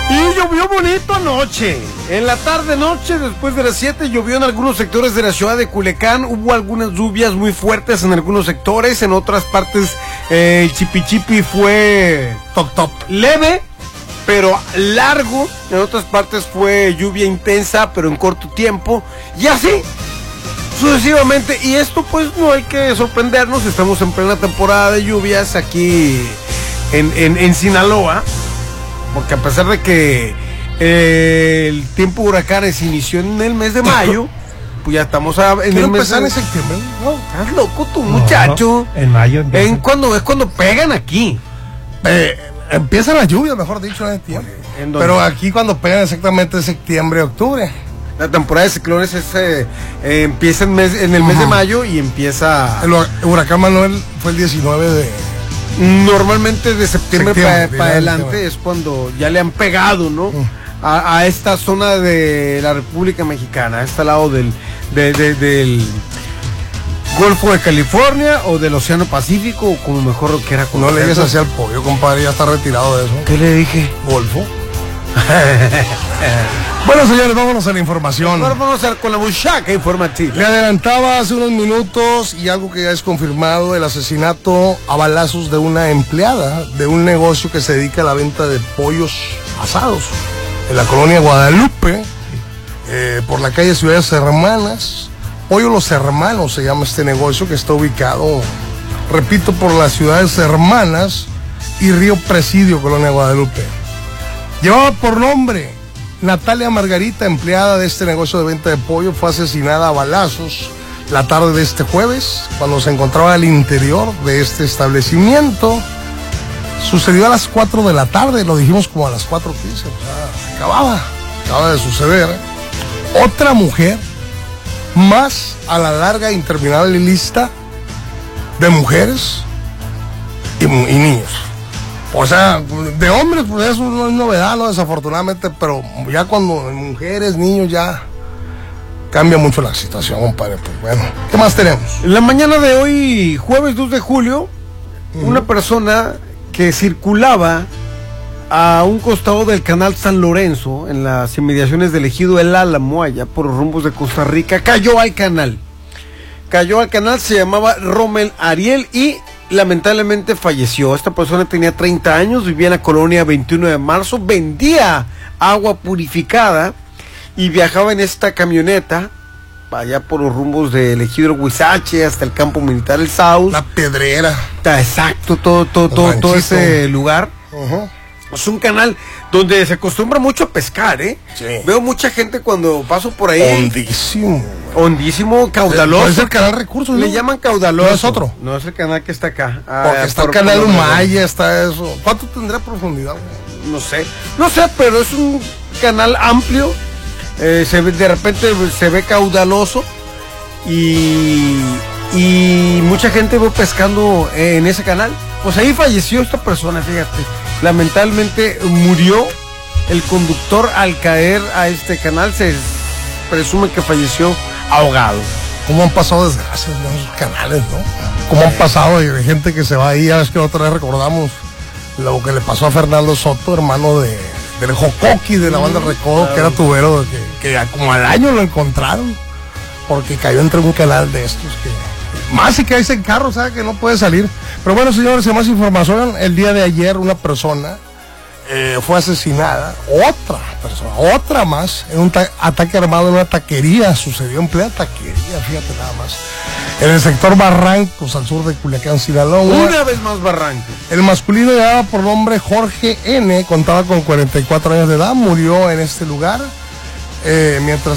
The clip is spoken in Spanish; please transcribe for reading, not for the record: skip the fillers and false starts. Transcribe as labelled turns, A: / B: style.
A: Y llovió bonito anoche. En la tarde-noche, después de las 7, llovió en algunos sectores de la ciudad de Culiacán. Hubo algunas lluvias muy fuertes en algunos sectores. En otras partes, el chipi-chipi fue top leve, pero largo. En otras partes fue lluvia intensa, pero en corto tiempo. Y así sucesivamente. Y esto pues no hay que sorprendernos. Estamos en plena temporada de lluvias aquí en Sinaloa. Porque a pesar de que el tiempo de huracanes inició en el mes de mayo, pues ya estamos en el mes
B: en septiembre.
A: No, estás loco tú, muchacho.
B: En mayo.
A: Es cuando pegan aquí.
B: Empiezan las lluvias, mejor dicho, en septiembre. Pero aquí cuando pegan exactamente es septiembre, octubre.
A: La temporada de ciclones empieza en el mes de mayo y empieza...
B: El huracán Manuel fue el 19 de...
A: Normalmente de septiembre para adelante es cuando ya le han pegado, ¿no? A esta zona de la República Mexicana, a este lado del Golfo de California o del Océano Pacífico, o como mejor lo quiera conocer.
B: No le digas así al pollo, compadre, ya está retirado de eso.
A: ¿Qué le dije?
B: Golfo. Bueno, señores, vámonos a la información.
A: Vámonos con la buchaca informativa.
B: Le adelantaba hace unos minutos y algo que ya es confirmado: el asesinato a balazos de una empleada de un negocio que se dedica a la venta de pollos asados en la colonia Guadalupe, por la calle Ciudades Hermanas. Pollo Los Hermanos se llama este negocio, que está ubicado, repito, por las Ciudades Hermanas y Río Presidio, colonia Guadalupe. Llevaba por nombre Natalia Margarita, empleada de este negocio de venta de pollo. Fue asesinada a balazos la tarde de este jueves, cuando se encontraba al interior de este establecimiento. Sucedió a las 4 de la tarde, lo dijimos como a las 4:15, o sea, acaba de suceder. Otra mujer más a la larga e interminable lista de mujeres y niños. O sea, de hombres, pues eso no es novedad, ¿no? Desafortunadamente, pero ya cuando mujeres, niños, ya cambia mucho la situación, compadre. Pues bueno, ¿qué más tenemos?
A: En la mañana de hoy, jueves 2 de julio, una persona que circulaba a un costado del canal San Lorenzo, en las inmediaciones del ejido El Álamo, allá por los rumbos de Costa Rica, cayó al canal. Se llamaba Rommel Ariel y lamentablemente falleció. Esta persona tenía 30 años, vivía en la colonia 21 de marzo, vendía agua purificada y viajaba en esta camioneta allá por los rumbos del ejido Huizache hasta el campo militar El Saus.
B: La Pedrera.
A: Exacto, todo ese lugar. Es un canal donde se acostumbra mucho a pescar, ¿eh?
B: Sí.
A: Veo mucha gente cuando paso por ahí.
B: Hondísimo,
A: caudaloso.
B: Es el canal Recursos,
A: Le llaman caudaloso.
B: No es otro.
A: No es el canal que está acá.
B: Porque está el canal Humaya, está eso. ¿Cuánto tendrá profundidad?
A: No sé, pero es un canal amplio. De repente se ve caudaloso y mucha gente va pescando en ese canal. Pues ahí falleció esta persona, fíjate. Lamentablemente murió el conductor al caer a este canal. Se presume que falleció ahogado.
B: ¿Cómo han pasado desgracias en esos canales, no? ¿Cómo han pasado de gente que se va ahí? Ya ves que otra vez recordamos lo que le pasó a Fernando Soto, hermano del Jocoqui de la banda Recodo, claro, que era tubero, que como al año lo encontraron porque cayó entre un canal de estos que... Más si caes en carro, sabe que no puede salir. Pero bueno, señores, más información. El día de ayer una persona fue asesinada. Otra más, en un ataque armado en una taquería. Sucedió en plena taquería, fíjate nada más. En el sector Barrancos, al sur de Culiacán, Sinaloa.
A: Una vez más Barrancos.
B: El masculino llevaba por nombre Jorge N., contaba con 44 años de edad, murió en este lugar. Mientras